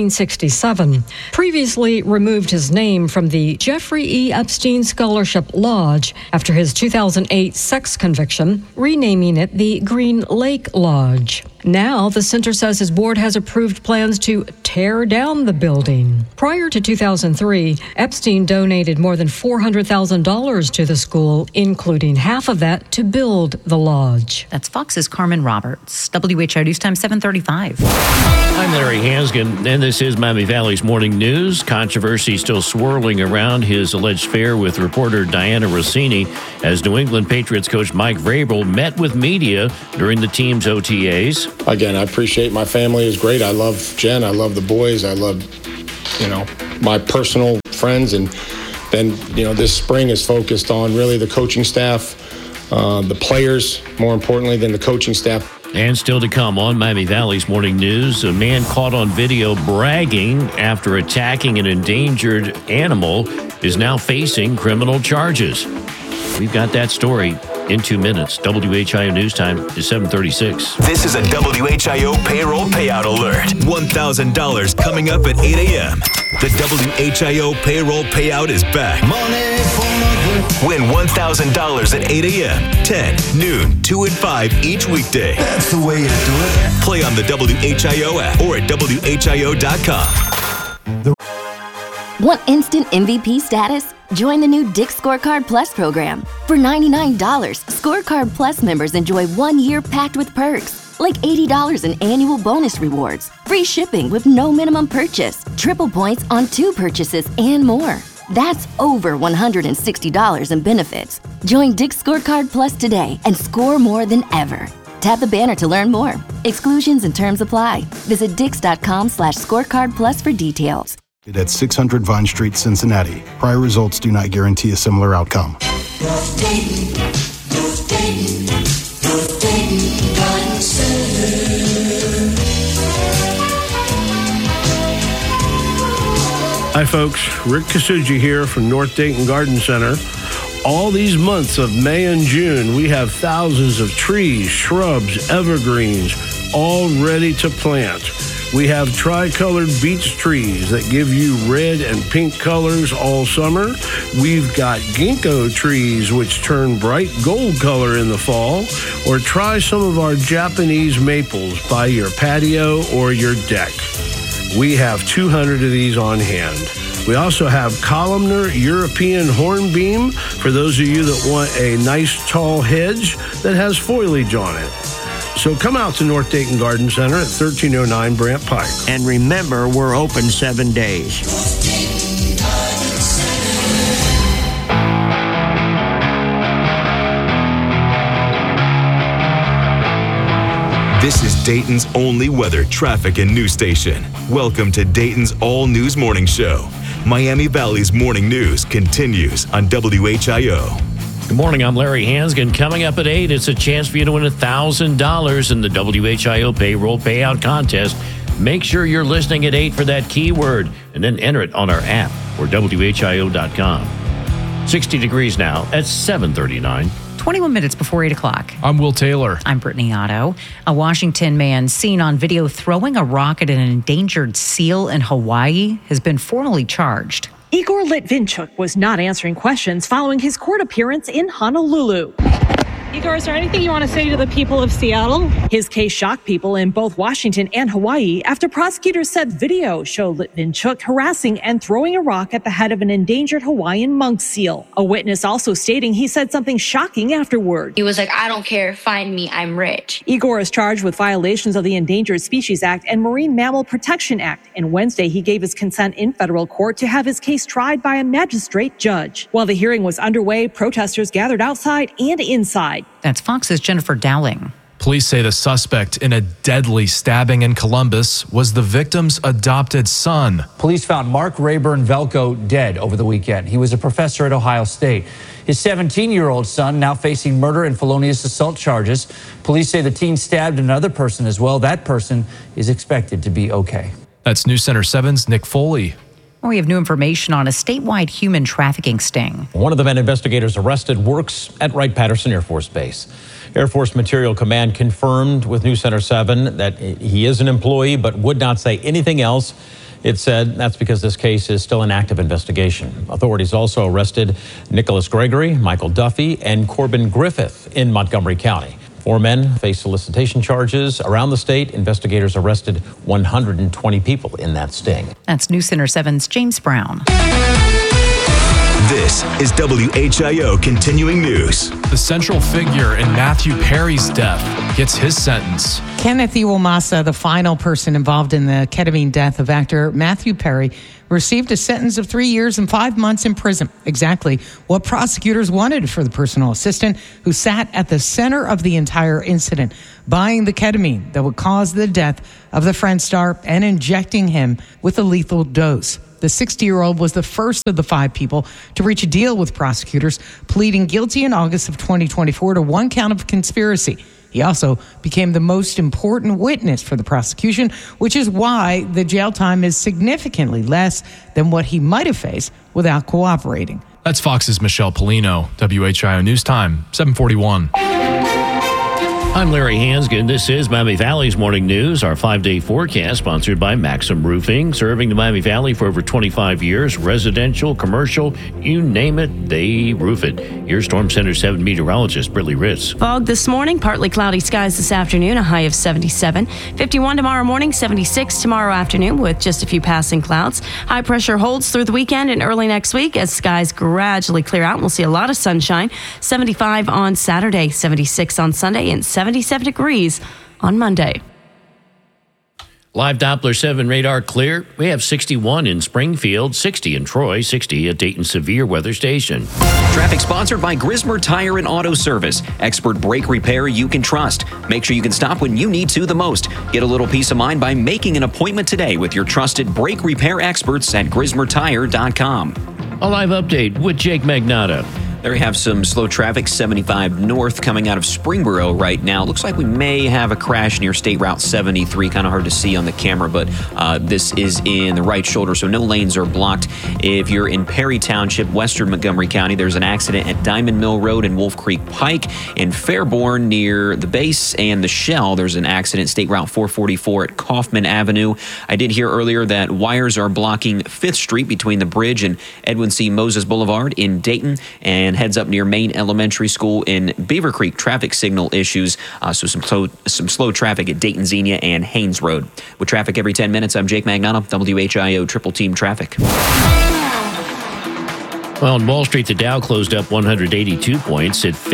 1967, previously removed his name from the Jeffrey E. Epstein Scholarship Lodge after his 2008 sex conviction, renaming it the Green Lake Lodge. Now, the center says his board has approved plans to tear down the building. Prior to 2003, Epstein donated more than $400,000 to the school, including half of that to build the lodge.
That's Fox's Carmen Roberts. WHO News Time 7:35.
I'm Larry Hansgen, and this is Miami Valley's Morning News. Controversy still swirling around his alleged affair with reporter Diana Rossini as New England Patriots coach Mike Vrabel met with media during the team's OTAs.
Again, I appreciate my family is great. I love Jen. I love the boys. I love, my personal friends. And then, this spring is focused on really the coaching staff, the players, more importantly than the coaching staff.
And still to come on Miami Valley's Morning News, a man caught on video bragging after attacking an endangered animal is now facing criminal charges. We've got that story in 2 minutes. WHIO News Time is 7:36.
This is a WHIO payroll payout alert. $1,000 coming up at 8 a.m. The WHIO payroll payout is back. Money for nothing. Win $1,000 at 8 a.m., 10, noon, 2 and 5 each weekday. That's the way you do it. Play on the WHIO app or at WHIO.com.
Want instant MVP status? Join the new Dick's Scorecard Plus program. For $99, Scorecard Plus members enjoy 1 year packed with perks, like $80 in annual bonus rewards, free shipping with no minimum purchase, triple points on 2 purchases, and more. That's over $160 in benefits. Join Dick's Scorecard Plus today and score more than ever. Tap the banner to learn more. Exclusions and terms apply. Visit dix.com/scorecard plus for details.
At 600 Vine Street, Cincinnati. Prior results do not guarantee a similar outcome.
Hi folks, Rick Kasuji here from North Dayton Garden Center. All these months of May and June, we have thousands of trees, shrubs, evergreens, all ready to plant. We have tri-colored beech trees that give you red and pink colors all summer. We've got ginkgo trees which turn bright gold color in the fall. Or try some of our Japanese maples by your patio or your deck. We have 200 of these on hand. We also have columnar European hornbeam for those of you that want a nice tall hedge that has foliage on it. So come out to North Dayton Garden Center at 1309 Brant Pike.
And remember, we're open 7 days.
This is Dayton's only weather, traffic, and news station. Welcome to Dayton's All News Morning Show. Miami Valley's Morning News continues on WHIO.
Good morning, I'm Larry Hansgen. Coming up at 8, it's a chance for you to win $1,000 in the WHIO Payroll Payout Contest. Make sure you're listening at 8 for that keyword, and then enter it on our app or WHIO.com. 60 degrees now at 7:39.
21 minutes before 8 o'clock.
I'm Will Taylor.
I'm Brittany Otto. A Washington man seen on video throwing a rock at an endangered seal in Hawaii has been formally charged.
Igor Litvinchuk was not answering questions following his court appearance in Honolulu. Igor, is there anything you want to say to the people of Seattle? His case shocked people in both Washington and Hawaii after prosecutors said video showed Litvinchuk harassing and throwing a rock at the head of an endangered Hawaiian monk seal. A witness also stating he said something shocking afterward.
He was like, "I don't care, find me, I'm rich."
Igor is charged with violations of the Endangered Species Act and Marine Mammal Protection Act. And Wednesday, he gave his consent in federal court to have his case tried by a magistrate judge. While the hearing was underway, protesters gathered outside and inside.
That's Fox's Jennifer Dowling.
Police say the suspect in a deadly stabbing in Columbus was the victim's adopted son.
Police found Mark Rayburn Velko dead over the weekend. He was a professor at Ohio State. His 17-year-old son now facing murder and felonious assault charges. Police say the teen stabbed another person as well. That person is expected to be okay.
That's News Center 7's Nick Foley.
We have new information on a statewide human trafficking sting.
One of the men investigators arrested works at Wright-Patterson Air Force Base. Air Force Materiel Command confirmed with News Center 7 that he is an employee but would not say anything else. It said that's because this case is still an active investigation. Authorities also arrested Nicholas Gregory, Michael Duffy, and Corbin Griffith in Montgomery County. 4 men face solicitation charges. Around the state, investigators arrested 120 people in that sting.
That's News Center 7's James Brown.
This is WHIO Continuing News.
The central figure in Matthew Perry's death gets his sentence.
Kenneth Iwamasa, the final person involved in the ketamine death of actor Matthew Perry, received a sentence of 3 years and 5 months in prison. Exactly what prosecutors wanted for the personal assistant who sat at the center of the entire incident, buying the ketamine that would cause the death of the Friends star and injecting him with a lethal dose. The 60-year-old was the first of the 5 people to reach a deal with prosecutors, pleading guilty in August of 2024 to 1 count of conspiracy. He also became the most important witness for the prosecution, which is why the jail time is significantly less than what he might have faced without cooperating.
That's Fox's Michelle Polino, WHIO News Time, 741.
I'm Larry Hansgen. This is Miami Valley's Morning News, our 5-day forecast sponsored by Maxim Roofing, serving the Miami Valley for over 25 years. Residential, commercial, you name it, they roof it. Here's Storm Center 7 meteorologist Brittany Ritz.
Fog this morning, partly cloudy skies this afternoon, a high of 77. 51 tomorrow morning, 76 tomorrow afternoon with just a few passing clouds. High pressure holds through the weekend and early next week as skies gradually clear out. We'll see a lot of sunshine. 75 on Saturday, 76 on Sunday, and 77 degrees on Monday.
Live Doppler 7 radar clear. We have 61 in Springfield, 60 in Troy, 60 at Dayton Severe Weather Station.
Traffic sponsored by Grismer Tire and Auto Service. Expert brake repair you can trust. Make sure you can stop when you need to the most. Get a little peace of mind by making an appointment today with your trusted brake repair experts at GrismerTire.com.
A live update with Jake Magnotta.
There we have some slow traffic, 75 north coming out of Springboro right now. Looks like we may have a crash near State Route 73. Kind of hard to see on the camera, but this is in the right shoulder, so no lanes are blocked. If you're in Perry Township, western Montgomery County, there's an accident at Diamond Mill Road and Wolf Creek Pike. In Fairborn, near the base and the Shell, there's an accident, State Route 444 at Kaufman Avenue. I did hear earlier that wires are blocking 5th Street between the bridge and Edwin C. Moses Boulevard in Dayton, and heads up near Main Elementary School in Beaver Creek. Traffic signal issues, so some slow traffic at Dayton Xenia and Haynes Road. With traffic every 10 minutes, I'm Jake Magnotta, WHIO Triple Team Traffic.
Well, on Wall Street, the Dow closed up 182 points at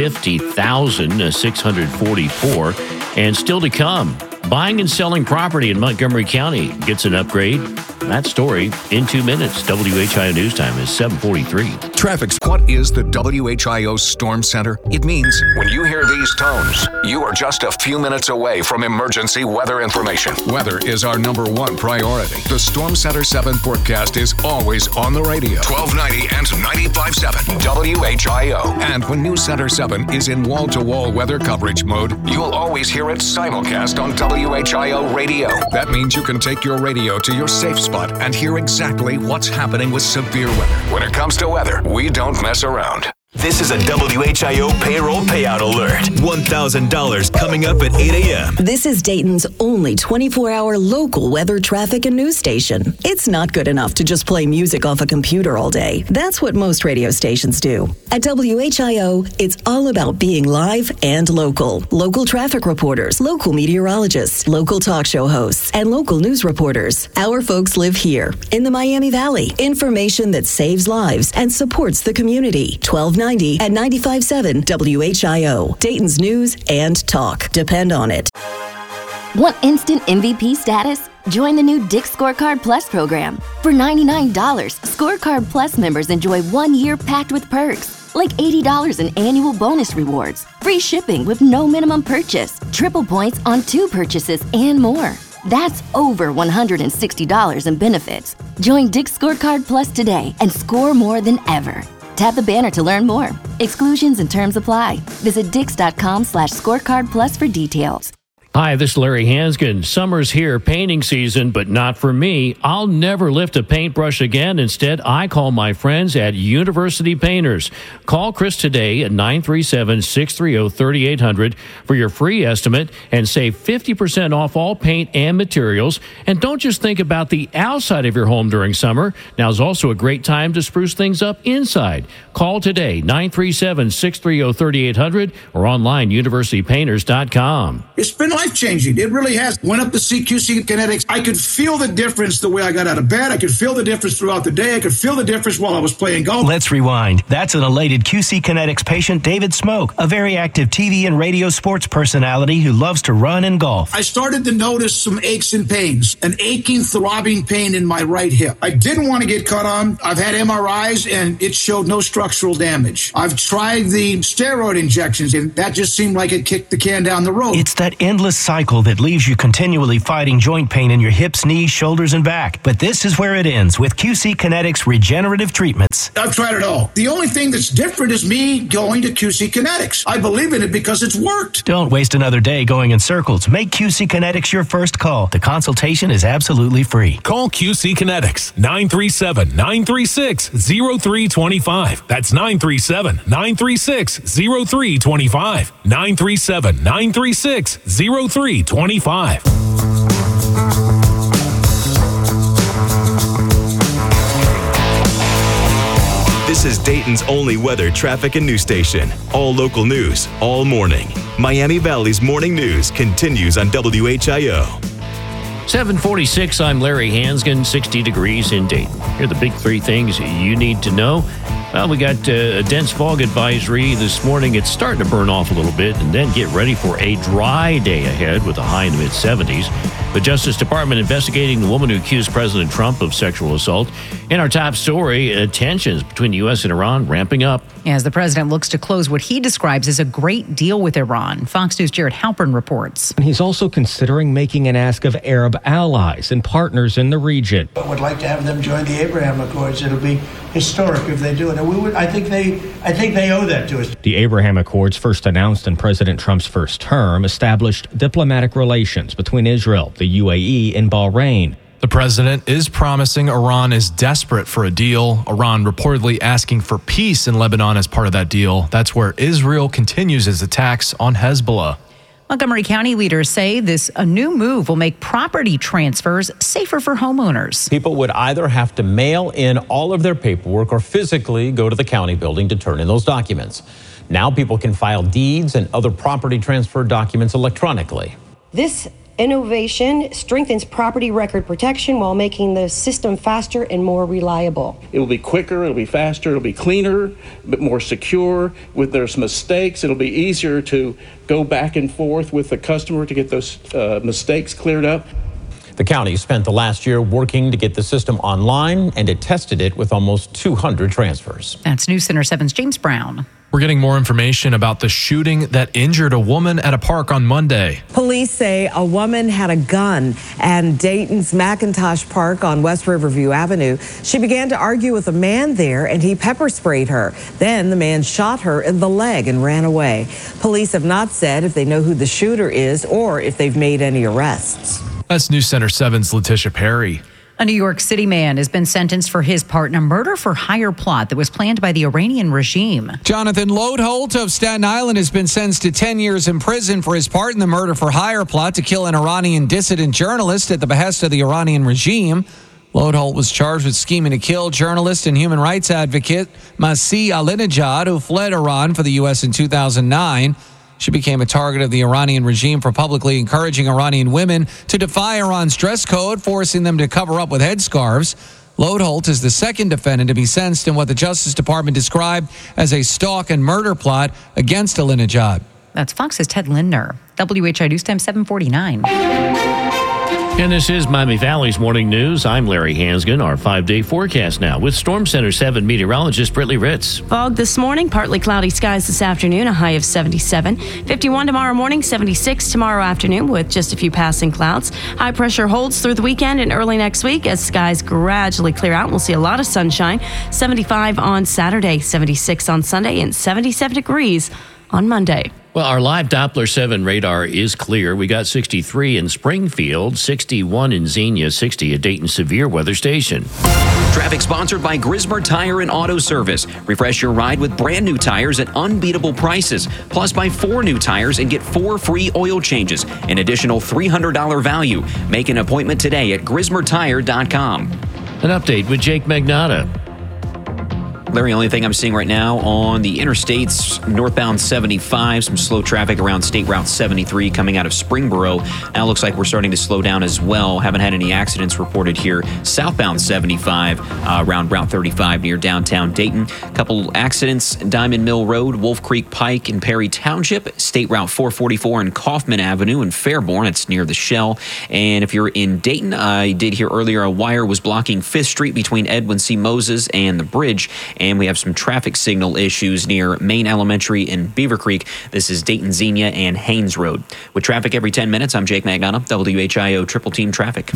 50,644. And still to come, buying and selling property in Montgomery County gets an upgrade. That story in 2 minutes. WHIO News Time is 7:43.
Traffic. What is the WHIO Storm Center? It means when you hear these tones, you are just a few minutes away from emergency weather information. Weather is our #1 priority. The Storm Center 7 forecast is always on the radio. 1290 and 95.7 WHIO. And when News Center 7 is in wall-to-wall weather coverage mode, you'll always hear it simulcast on WHIO radio. That means you can take your radio to your safe spot and hear exactly what's happening with severe weather. When it comes to weather, we don't mess around.
This is a WHIO payroll payout alert. $1,000 coming up at 8 a.m.
This is Dayton's only 24-hour local weather, traffic, and news station. It's not good enough to just play music off a computer all day. That's what most radio stations do. At WHIO, it's all about being live and local. Local traffic reporters, local meteorologists, local talk show hosts, and local news reporters. Our folks live here in the Miami Valley. Information that saves lives and supports the community. 1290 and 95.7 WHIO. Dayton's news and talk. Depend on it.
Want instant MVP status? Join the new Dick's Scorecard Plus program. For $99, Scorecard Plus members enjoy 1 year packed with perks, like $80 in annual bonus rewards, free shipping with no minimum purchase, triple points on 2 purchases, and more. That's over $160 in benefits. Join Dick's Scorecard Plus today and score more than ever. Tap the banner to learn more. Exclusions and terms apply. Visit Dix.com/scorecard plus for details.
Hi, this is Larry Hansgen. Summer's here, painting season, but not for me. I'll never lift a paintbrush again. Instead, I call my friends at University Painters. Call Chris today at 937-630-3800 for your free estimate and save 50% off all paint and materials. And don't just think about the outside of your home during summer. Now is also a great time to spruce things up inside. Call today, 937-630-3800 or online, universitypainters.com.
It's been life-changing. It really has. Went up to see QC Kinetics. I could feel the difference the way I got out of bed. I could feel the difference throughout the day. I could feel the difference while I was playing golf.
Let's rewind. That's an elated QC Kinetics patient, David Smoke, a very active TV and radio sports personality who loves to run and golf.
I started to notice some aches and pains, an aching, throbbing pain in my right hip. I didn't want to get cut on. I've had MRIs, and it showed no structural damage. I've tried the steroid injections, and that just seemed like it kicked the can down the road.
It's that endless cycle that leaves you continually fighting joint pain in your hips, knees, shoulders, and back. But this is where it ends with QC Kinetics regenerative treatments.
I've tried it all. The only thing that's different is me going to QC Kinetics. I believe in it because it's worked.
Don't waste another day going in circles. Make QC Kinetics your first call. The consultation is absolutely free.
Call QC Kinetics, 937-936-0325. That's 937-936-0325. 937-936-0325.
This is Dayton's only weather, traffic, and news station. All local news, all morning. Miami Valley's morning news continues on WHIO.
746, I'm Larry Hansgen, 60 degrees in Dayton. Here are the big three things you need to know. Well, we got a dense fog advisory this morning. It's starting to burn off a little bit, and then get ready for a dry day ahead with a high in the mid-70s. The Justice Department investigating the woman who accused President Trump of sexual assault. In our top story, tensions between the U.S. and Iran ramping up.
As the president looks to close what he describes as a great deal with Iran. Fox News' Jared Halpern reports.
And he's also considering making an ask of Arab allies and partners in the region.
I would like to have them join the Abraham Accords. It'll be historic if they do it. And I think they owe that to us.
The Abraham Accords, first announced in President Trump's first term, established diplomatic relations between Israel, the UAE, and Bahrain.
The president is promising Iran is desperate for a deal. Iran reportedly asking for peace in Lebanon as part of that deal. That's where Israel continues its attacks on Hezbollah.
Montgomery County leaders say a new move will make property transfers safer for homeowners.
People would either have to mail in all of their paperwork or physically go to the county building to turn in those documents. Now people can file deeds and other property transfer documents electronically.
This innovation strengthens property record protection while making the system faster and more reliable.
It will be quicker, it'll be faster, it'll be cleaner, but more secure. When there's mistakes, it'll be easier to go back and forth with the customer to get those mistakes cleared up.
The county spent the last year working to get the system online, and it tested it with almost 200 transfers.
That's News Center 7's James Brown.
We're getting more information about the shooting that injured a woman at a park on Monday.
Police say a woman had a gun at Dayton's McIntosh Park on West Riverview Avenue. She began to argue with a man there, and he pepper sprayed her. Then the man shot her in the leg and ran away. Police have not said if they know who the shooter is or if they've made any arrests.
That's News Center 7's Letitia Perry.
A New York City man has been sentenced for his part in a murder-for-hire plot that was planned by the Iranian regime.
Jonathan Lodeholt of Staten Island has been sentenced to 10 years in prison for his part in the murder-for-hire plot to kill an Iranian dissident journalist at the behest of the Iranian regime. Lodeholt was charged with scheming to kill journalist and human rights advocate Masih Alinejad, who fled Iran for the U.S. in 2009. She became a target of the Iranian regime for publicly encouraging Iranian women to defy Iran's dress code, forcing them to cover up with headscarves. Lodeholt is the second defendant to be sentenced in what the Justice Department described as a stalk and murder plot against Alinejad.
That's Fox's Ted Lindner. WHI News Time 749.
And this is Miami Valley's Morning News. I'm Larry Hansgen. Our 5-day forecast now with Storm Center 7 meteorologist Brittany Ritz.
Fog this morning, partly cloudy skies this afternoon, a high of 77. 51 tomorrow morning, 76 tomorrow afternoon with just a few passing clouds. High pressure holds through the weekend and early next week as skies gradually clear out. We'll see a lot of sunshine. 75 on Saturday, 76 on Sunday, and 77 degrees on Monday.
Well, our live Doppler 7 radar is clear. We got 63 in Springfield, 61 in Xenia, 60 at Dayton Severe Weather Station.
Traffic sponsored by Grismer Tire and Auto Service. Refresh your ride with brand new tires at unbeatable prices. Plus, buy 4 new tires and get 4 free oil changes. An additional $300 value. Make an appointment today at GrismerTire.com.
An update with Jake Magnata.
Larry, only thing I'm seeing right now on the interstates, northbound 75, some slow traffic around State Route 73 coming out of Springboro. Now it looks like we're starting to slow down as well. Haven't had any accidents reported here. Southbound 75 around Route 35 near downtown Dayton. A couple accidents, Diamond Mill Road, Wolf Creek Pike in Perry Township, State Route 444 and Kaufman Avenue in Fairborn. It's near the Shell. And if you're in Dayton, I did hear earlier a wire was blocking 5th Street between Edwin C. Moses and the bridge. And we have some traffic signal issues near Main Elementary in Beaver Creek. This is Dayton Xenia and Haynes Road. With traffic every 10 minutes, I'm Jake Magnata, WHIO Triple Team Traffic.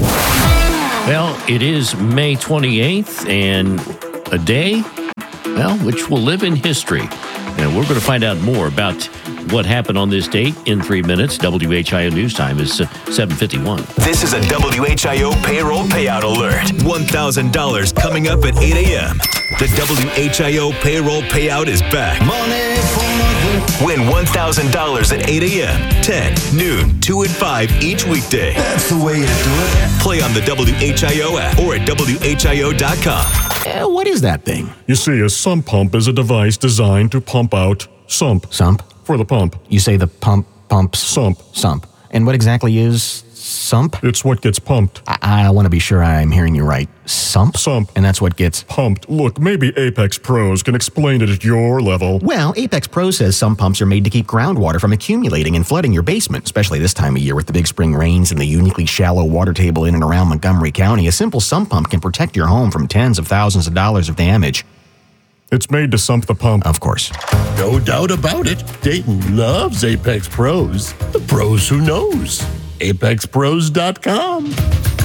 Well, it is May 28th and a day, well, which will live in history. And we're going to find out more about what happened on this date in 3 minutes. WHIO News Time is 7:51.
This is a WHIO payroll payout alert. $1,000 coming up at 8 a.m. The WHIO payroll payout is back. Money for mother. Win $1,000 at 8 a.m., 10, noon, 2 and 5 each weekday. That's the way to do it. Play on the WHIO app or at WHIO.com.
What is that thing?
You see, a sump pump is a device designed to pump out sump.
Sump?
For the pump.
You say the pump pumps?
Sump.
Sump. And what exactly is sump?
It's what gets pumped.
I want to be sure I'm hearing you right. Sump?
Sump.
And that's what gets
pumped. Look, maybe Apex Pros can explain it at your level.
Well, Apex Pro says sump pumps are made to keep groundwater from accumulating and flooding your basement, especially this time of year with the big spring rains and the uniquely shallow water table in and around Montgomery County. A simple sump pump can protect your home from tens of thousands of dollars of damage.
It's made to sump the pump.
Of course.
No doubt about it. Dayton loves Apex Pros. The pros who knows. ApexPros.com.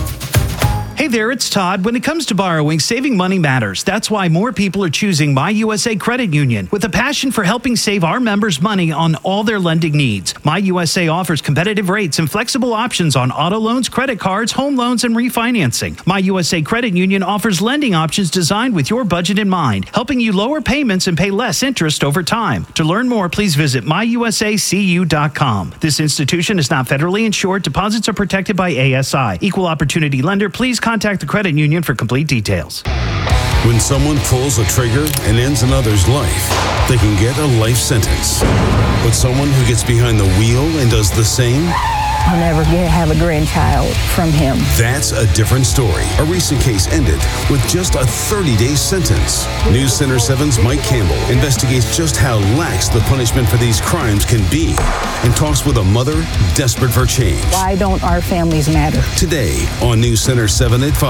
Hey there, it's Todd. When it comes to borrowing, saving money matters. That's why more people are choosing My USA Credit Union with a passion for helping save our members money on all their lending needs. My USA offers competitive rates and flexible options on auto loans, credit cards, home loans, and refinancing. My USA Credit Union offers lending options designed with your budget in mind, helping you lower payments and pay less interest over time. To learn more, please visit myusacu.com. This institution is not federally insured. Deposits are protected by ASI. Equal opportunity lender, please contact the credit union for complete details.
When someone pulls a trigger and ends another's life, they can get a life sentence. But someone who gets behind the wheel and does the same,
I'll never have a grandchild from him.
That's a different story. A recent case ended with just a 30-day sentence. News Center 7's Mike Campbell investigates just how lax the punishment for these crimes can be and talks with a mother desperate for change.
Why don't our families matter?
Today on News Center 7 at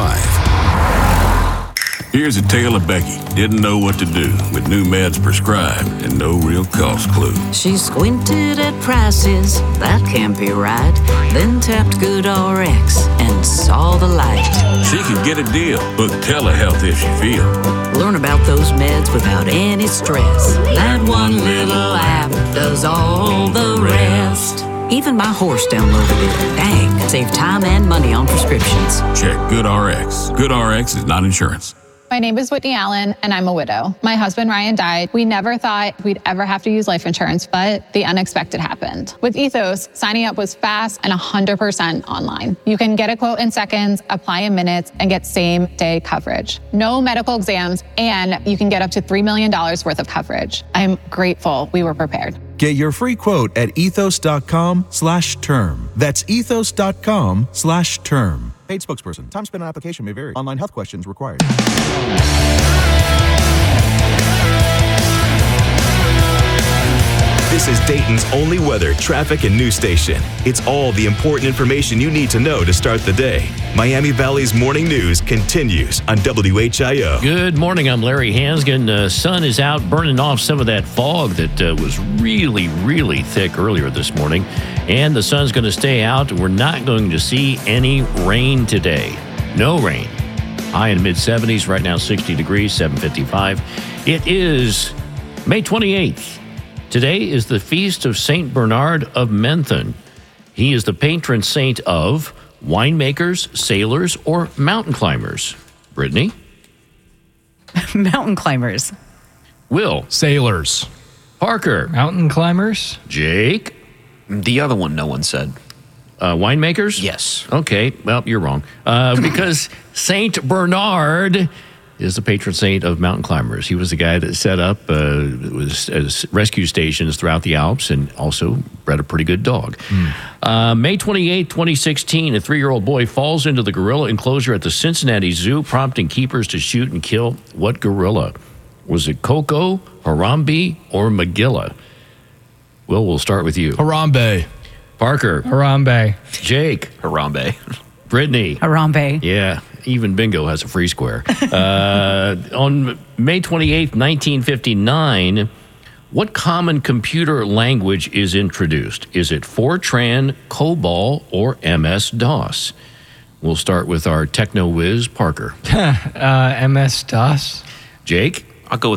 5.
Here's a tale of Becky. Didn't know what to do with new meds prescribed and no real cost clue.
She squinted at prices, that can't be right. Then tapped GoodRx and saw the light.
She could get a deal. Book telehealth if she feel.
Learn about those meds without any stress. That one little app does all the rest. Even my horse downloaded it. Dang, save time and money on prescriptions.
Check GoodRx. GoodRx is not insurance.
My name is Whitney Allen, and I'm a widow. My husband, Ryan, died. We never thought we'd ever have to use life insurance, but the unexpected happened. With Ethos, signing up was fast and 100% online. You can get a quote in seconds, apply in minutes, and get same-day coverage. No medical exams, and you can get up to $3 million worth of coverage. I'm grateful we were prepared.
Get your free quote at ethos.com/term. That's ethos.com/term.
Paid spokesperson. Time spent on application may vary. Online health questions required.
This is Dayton's only weather, traffic, and news station. It's all the important information you need to know to start the day. Miami Valley's morning news continues on WHIO.
Good morning. I'm Larry Hansgen. The sun is out burning off some of that fog that was really, really thick earlier this morning. And the sun's going to stay out. We're not going to see any rain today. No rain. High in mid-70s. Right now, 60 degrees, 7:55. It is May 28th. Today is the feast of St. Bernard of Menthon. He is the patron saint of winemakers, sailors, or mountain climbers. Brittany?
Mountain climbers.
Will?
Sailors.
Parker?
Mountain climbers.
Jake?
The other one no one said.
Winemakers?
Yes.
Okay, well, you're wrong. Because St. Bernard is the patron saint of mountain climbers. He was the guy that set up rescue stations throughout the Alps and also bred a pretty good dog. May 28, 2016, a 3-year-old boy falls into the gorilla enclosure at the Cincinnati Zoo, prompting keepers to shoot and kill what gorilla? Was it Koko, Harambe, or Magilla? Will, we'll start with you.
Harambe.
Parker.
Harambe.
Jake.
Harambe.
Brittany.
Harambe.
Yeah, even bingo has a free square. On May 28th, 1959, what common computer language is introduced? Is it Fortran, COBOL, or MS-DOS? We'll start with our techno whiz, Parker.
MS-DOS.
Jake?
I'll go